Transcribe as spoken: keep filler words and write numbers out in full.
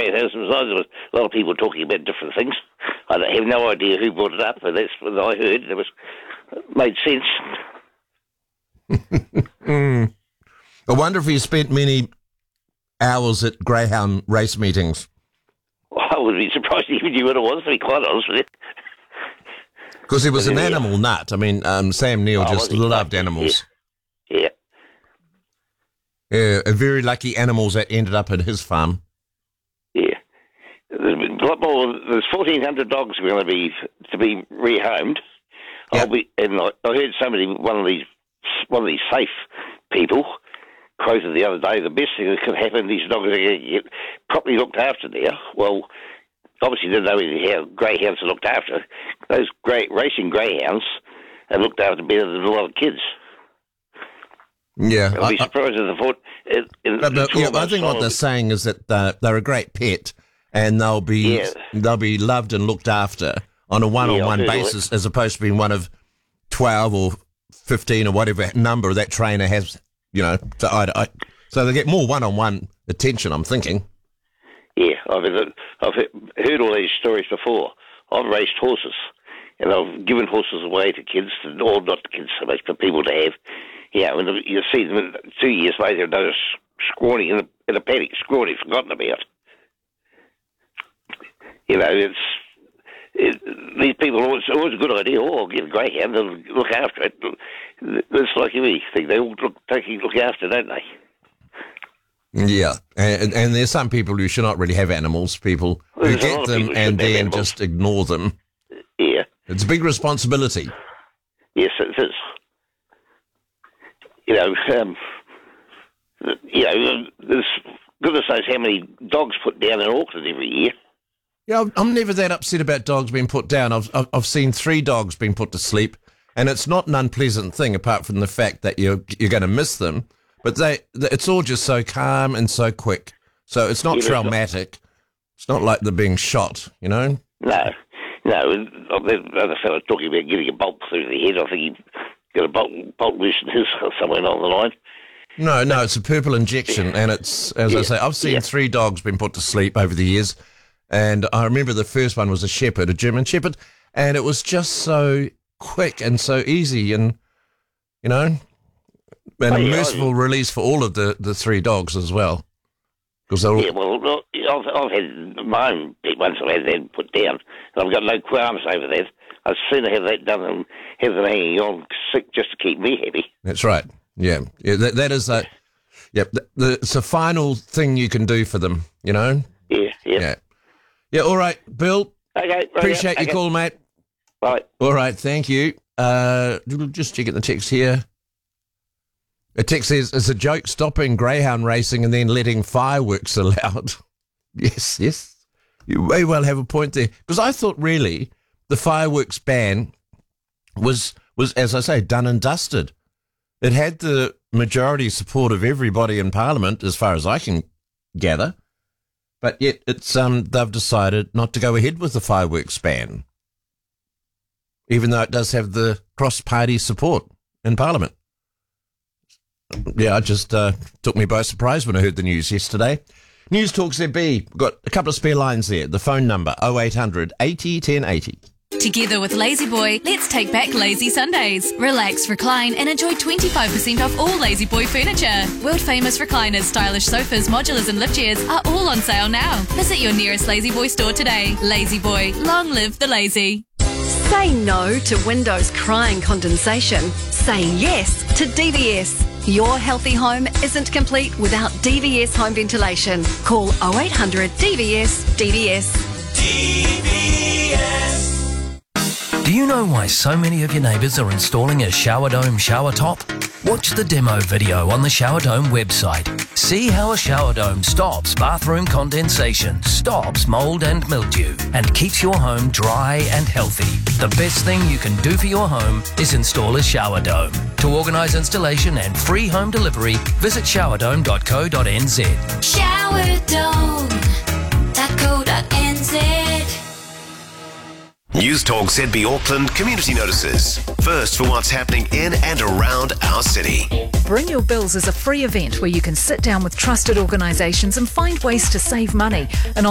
grey house besides. There was a lot of people talking about different things. I have no idea who brought it up, but that's what I heard. It was made sense. mm. I wonder if you spent many hours at greyhound race meetings. I would be surprised if you knew what it was, to be quite honest with you. Because he was an animal nut. I mean, um, Sam Neill oh, just loved animals. Yeah. yeah. Yeah, very lucky animals that ended up at his farm. Yeah. There's a lot more. There's fourteen hundred dogs going to be to be rehomed. Yep. I'll be, and I, I heard somebody, one of these, one of these safe people, quoted the other day, the best thing that could happen, these dogs are going to get properly looked after there. Well, obviously didn't know how greyhounds are looked after. Those great racing greyhounds are looked after better than a lot of kids. Yeah. I'll be surprised if the thought. In, in, but the, yeah, I think what they're saying is that they're, they're a great pet and they'll be yeah. they'll be loved and looked after on a one-on-one yeah, basis as opposed to being one of twelve or fifteen or whatever number that trainer has, you know. So, I, I, so they get more one-on-one attention, I'm thinking. Yeah, I've, I've heard all these stories before. I've raced horses, and I've given horses away to kids, or not to kids so much, but people to have. Yeah, when you see them two years later, they're scrawny in a, in a paddock, scrawny, forgotten about. You know, it's it, these people. It's always a good idea. Oh, I'll get a greyhound and look after it. It's like anything; they all look, take look after, don't they? Yeah, and, and there's some people who should not really have animals, people who there's get them and then just ignore them. Yeah. It's a big responsibility. Yes, it is. You know, um, you know, there's goodness knows how many dogs put down in Auckland every year. Yeah, I'm never that upset about dogs being put down. I've I've seen three dogs being put to sleep, and it's not an unpleasant thing apart from the fact that you're, you're going to miss them. But they, it's all just so calm and so quick. So it's not yeah, traumatic. It's not like they're being shot, you know? No. No. The other fellow talking about getting a bolt through the head. I think he got a bolt, bolt loose in his somewhere along the line. No, no, it's a purple injection. And it's, as yeah. I say, I've seen yeah. three dogs been put to sleep over the years. And I remember the first one was a shepherd, a German shepherd. And it was just so quick and so easy and, you know... And oh, yeah, a merciful I, release for all of the, the three dogs as well. Cause all... Yeah, well, I've, I've had my own ones I've had them put down, and I've got no qualms over that. I'd sooner have that done than have them hanging on sick just to keep me happy. That's right. Yeah, yeah. That, that is a, yeah. The, the, it's a final thing you can do for them. You know. Yeah, yeah, yeah. Yeah. All right, Bill. Okay. Appreciate okay. your call, mate. Bye. All right. Thank you. Uh, just checking the text here. A text says, it's a joke stopping greyhound racing and then letting fireworks allowed. Yes, yes. You may well have a point there. Because I thought, really, the fireworks ban was, was, as I say, done and dusted. It had the majority support of everybody in Parliament, as far as I can gather. But yet it's um they've decided not to go ahead with the fireworks ban, even though it does have the cross-party support in Parliament. Yeah, it just uh, took me by surprise when I heard the news yesterday. News Talk Z B, we've got a couple of spare lines there. The phone number, oh eight hundred eighty ten eighty. Together with Lazy Boy, let's take back Lazy Sundays. Relax, recline and enjoy twenty-five percent off all Lazy Boy furniture. World-famous recliners, stylish sofas, modulars and lift chairs are all on sale now. Visit your nearest Lazy Boy store today. Lazy Boy, long live the lazy. Say no to windows crying condensation. Say yes to D V S. Your healthy home isn't complete without D V S home ventilation. Call oh eight hundred D V S D V S. D V S. Do you know why so many of your neighbours are installing a Shower Dome shower top? Watch the demo video on the Shower Dome website. See how a shower dome stops bathroom condensation, stops mould and mildew, and keeps your home dry and healthy. The best thing you can do for your home is install a shower dome. To organise installation and free home delivery, visit shower dome dot co dot n z. shower dome dot co dot n z. News Talk Z B Auckland community notices. First for what's happening in and around our city. Bring Your Bills is a free event where you can sit down with trusted organisations and find ways to save money. And